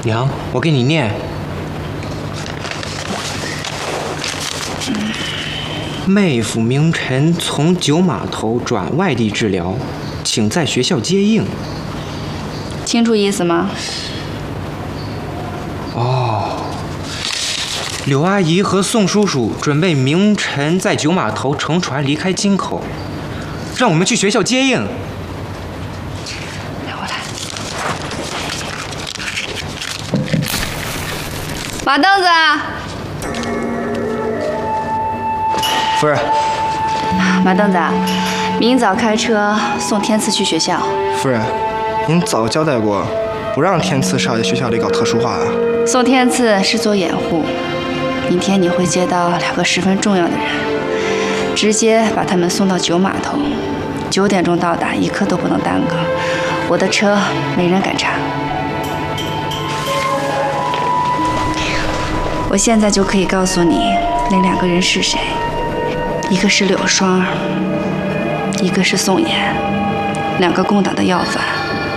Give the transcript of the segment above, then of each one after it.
娘，我给你念。妹夫明晨从九码头转外地治疗，请在学校接应。 清楚意思吗？ 哦，柳阿姨和宋叔叔准备明晨在九码头乘船离开京口，让我们去学校接应。 来，我来。马凳子。 夫人。 马凳子，明早开车送天赐去学校。 夫人，您早交代过，不让天赐少爷学校里搞特殊化啊。 送天赐是做掩护，明天你会接到2个十分重要的人，直接把他们送到九码头，9点钟到达，1刻都不能耽搁。我的车没人敢查。我现在就可以告诉你那2个人是谁，一个是柳双，一个是宋妍，2个共党的要犯。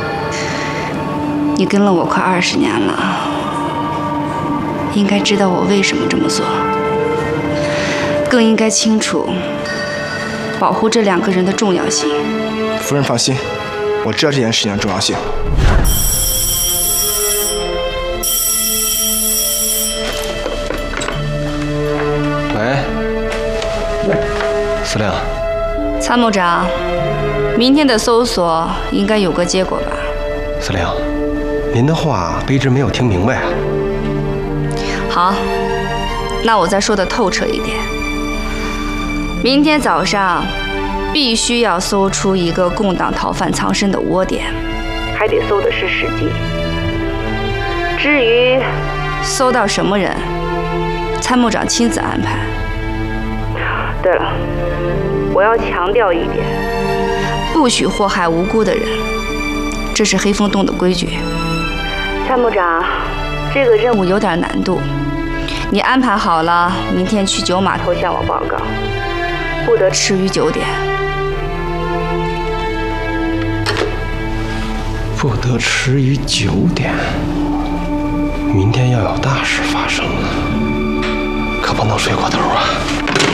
你跟了我快20年了，应该知道我为什么这么做，更应该清楚保护这2个人的重要性。 夫人放心，我知道这件事情的重要性。 喂，司令。 参谋长，明天的搜索应该有个结果吧？ 司令，您的话卑职没有听明白啊。 好，那我再说的透彻一点。明天早上必须要搜出一个共党逃犯藏身的窝点，还得搜的是时机。至于搜到什么人，参谋长亲自安排。对了，我要强调一点，不许祸害无辜的人，这是黑风洞的规矩。参谋长，这个任务有点难度，你安排好了，明天去九码头向我报告，不得迟于9点。 不得迟于9点。明天要有大事发生了，可不能睡过头啊。